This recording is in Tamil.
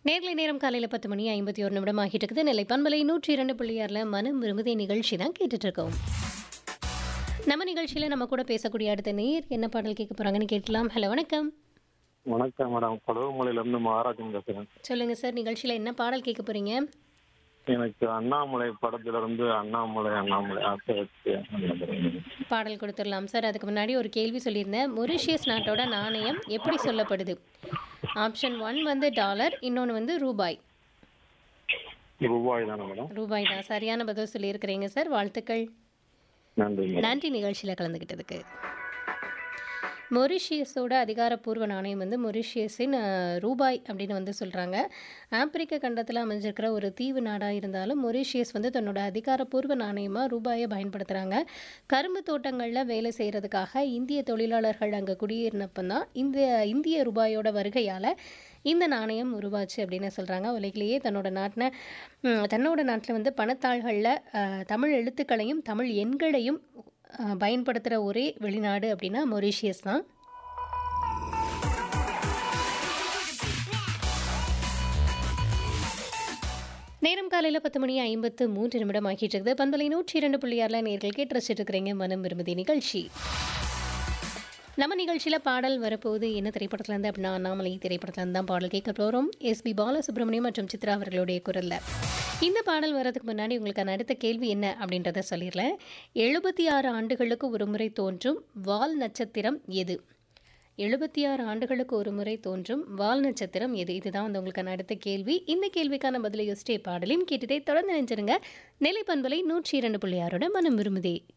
நேர்லை நேரம் காலையில் 10 மணி 51 நிமிடம் ஆகிட்டு இருக்குது. நெல்லை பண்பலை 102.6 மனம் விரும்புதே நிகழ்ச்சி தான் கேட்டுட்டு இருக்கோம். நம்ம நிகழ்ச்சியில் நம்ம கூட பேசக்கூடிய அடுத்த நேர் என்ன பாடல் கேட்க போறாங்கன்னு கேட்கலாம். ஹலோ, வணக்கம். வணக்கம் மேடம். கொடவுமலையிலிருந்து மகாராஜன் பேசுறேன். சொல்லுங்க சார், நிகழ்ச்சியில் என்ன பாடல் கேட்க போறீங்க? எனக்கு அண்ணாமலை படத்துல இருந்து அண்ணாமலை அண்ணாமலை ஆசை வச்சு பாடல் கொடுத்துடலாம் சார். அதுக்கு முன்னாடி ஒரு கேள்வி சொல்லியிருந்தேன். மொரிஷியஸ் நாட்டோட நாணயம் எப்படி சொல்லப்படுது? ஆப்ஷன் 1 வந்து டாலர், இன்னொன்று வந்து ரூபாய். ரூபாய் தானே மேடம்? ரூபாய் தான் சரியான பதில் சொல்லியிருக்கிறீங்க சார். வாழ்த்துக்கள். நன்றி மேடம். நன்றி நிகழ்ச்சியில் கலந்துக்கிட்டதுக்கு. மொரிஷியஸோட அதிகாரப்பூர்வ நாணயம் வந்து மொரிஷியஸின் ரூபாய் அப்படின்னு வந்து சொல்கிறாங்க. ஆப்பிரிக்க கண்டத்தில் அமைஞ்சிருக்கிற ஒரு தீவு நாடாக இருந்தாலும் மொரிஷியஸ் வந்து தன்னோட அதிகாரப்பூர்வ நாணயமாக ரூபாயை பயன்படுத்துகிறாங்க. கரும்பு தோட்டங்களில் வேலை செய்கிறதுக்காக இந்திய தொழிலாளர்கள் அங்கே குடியேறினப்பந்தான் இந்திய ரூபாயோட வருகையால் இந்த நாணயம் உருவாச்சு அப்படின்னு சொல்கிறாங்க. உலகிலேயே தன்னோட நாட்டில் வந்து பணத்தாள்களில் தமிழ் எழுத்துக்களையும் தமிழ் எண்களையும் பயன்படுத்துகிற ஒரே வெளிநாடு அப்படின்னா மொரிஷியஸ் தான். நேரம் காலையில் 10 மணி 53 நிமிடம் ஆகிட்டு இருக்குது. பண்பலை 102.6 நேர்கள் கேட்டு ரசிச்சுட்டு இருக்கிறீங்க மனம் விரும்புதி நிகழ்ச்சி. நம்ம நிகழ்ச்சியில் பாடல் வரப்போகுது. என்ன திரைப்படத்தில் இருந்து அப்படின்னா அண்ணாமலை திரைப்படத்தில் இருந்து தான் பாடல் கேட்க போகிறோம். எஸ்பி பாலசுப்ரமணியம் மற்றும் சித்ரா அவர்களுடைய குரலில். இந்த பாடல் வரதுக்கு முன்னாடி உங்களுக்கான அடுத்த கேள்வி என்ன அப்படின்றத சொல்லிடலாம். 76 ஆண்டுகளுக்கு ஒரு முறை தோன்றும் வால் நட்சத்திரம் எது? 76 ஆண்டுகளுக்கு ஒரு முறை தோன்றும் வால் நட்சத்திரம் எது? இதுதான் வந்து உங்களுக்கான அடுத்த கேள்வி. இந்த கேள்விக்கான பதிலை யோசிச்சே பாடலையும் கேட்டுட்டே தொடர்ந்து நினைச்சிருங்க. நெல்லை பண்பலை 102.6 மனம் விரும்புதே.